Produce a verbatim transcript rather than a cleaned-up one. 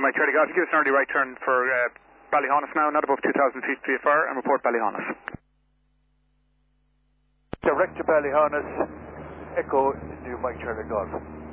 Mike Charlie Golf. Give us an early right turn for uh, Ballyhonus now, not above two thousand feet V F R, and report Ballyhonus. Direct to Ballyhonus, Echo India Mike Charlie Golf.